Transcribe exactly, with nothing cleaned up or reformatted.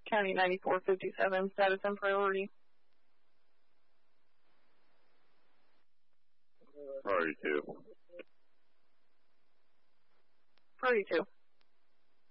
County ninety-four fifty-seven, status and priority. Priority two. Priority two.